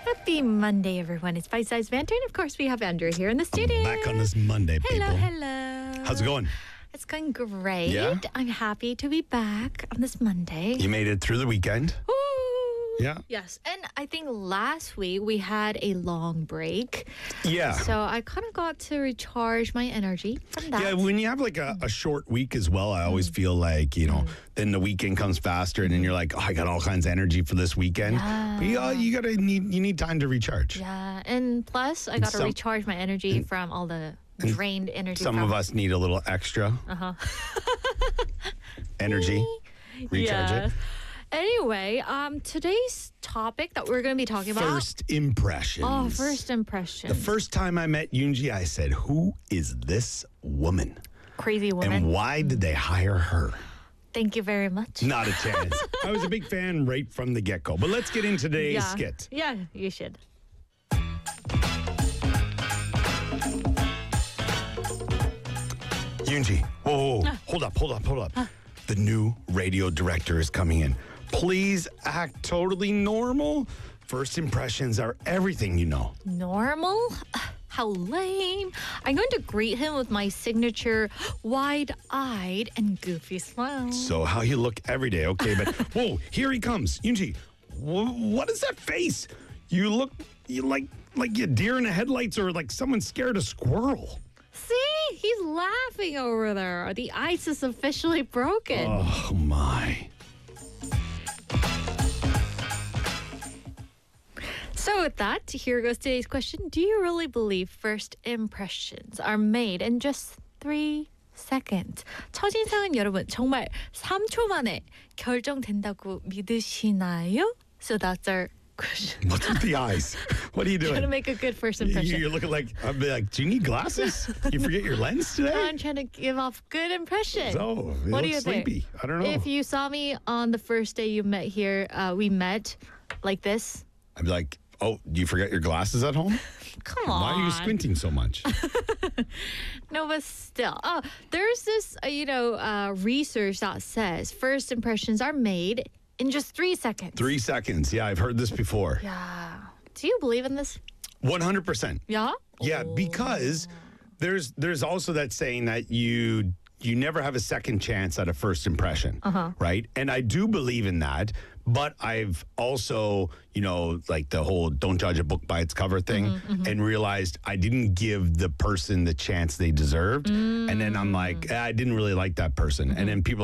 Happy Monday, everyone. It's Bite Size Banter, and of course, we have Andrew here in the studio. I'm back on this Monday, people. Hello. How's it going? It's going great. Yeah? I'm happy to be back on this Monday. You made it through the weekend? Woo! Yeah. Yes, and I think last week we had a long break. Yeah. So I kind of got to recharge my energy from that. Yeah, when you have like a short week as well, I always feel like, then the weekend comes faster and then you're like, oh, I got all kinds of energy for this weekend. Yeah. But you need time to recharge. Yeah, and plus I got to some- recharge my energy from all the drained energy. Some of us need a little extra energy. Recharge it. Anyway, today's topic that we're going to be talking about. First impressions. Oh, first impressions. The first time I met Yoonji, I said, who is this woman? Crazy woman. And why did they hire her? Thank you very much. Not a chance. I was a big fan right from the get-go. But let's get into today's skit. Yeah, you should. Yoonji, whoa. Hold up. The new radio director is coming in. Please act totally normal. First impressions are everything you know. Normal? How lame. I'm going to greet him with my signature wide-eyed and goofy smile. So how you look every day, okay? But whoa, here he comes. Yoonji, what is that face? You look like you deer in the headlights or like someone scared a squirrel. See? He's laughing over there. The ice is officially broken. Oh, my. So with that, here goes today's question. Do you really believe first impressions are made in just 3 seconds? 첫인상은 여러분 정말 3초 만에 결정된다고 믿으시나요? So that's our question. What's with the eyes? What are you doing? Trying to make a good first impression. You're looking like, I'd be like, do you need glasses? You forget your lens today? I'm trying to give off good impression. So, you What look do you sleepy. think? I don't know. If you saw me on the first day you met here, we met like this. I'd be like, oh, do you forget your glasses at home? Come on. Why are you squinting so much? No, but still. Oh, there's this, research that says first impressions are made in just 3 seconds. 3 seconds. Yeah, I've heard this before. Yeah. Do you believe in this? 100%. Yeah? Yeah, because there's also that saying that you never have a second chance at a first impression, right? And I do believe in that, but I've also, like the whole don't judge a book by its cover thing and realized I didn't give the person the chance they deserved. And then I'm like, I didn't really like that person. And then people